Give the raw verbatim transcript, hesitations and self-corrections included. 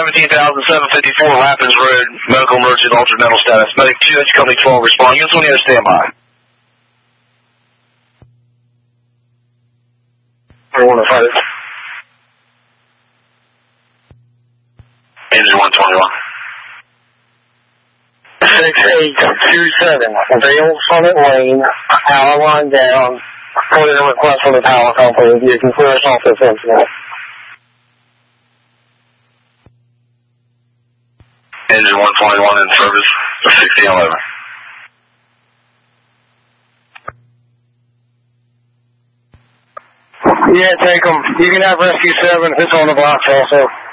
seventeen thousand seven fifty-four Lappins Road, medical emergency, altered mental status. Medic two, that's company twelve, respond. Units on the other standby. I want to fight it. Engine one twenty-one. six eight two seven, Vale Summit Lane, power line down. Clear request from the power company. You can clear us off this incident. Engine one twenty-one in service, sixteen eleven. Yeah, take them. You can have Rescue seven if it's on the box also.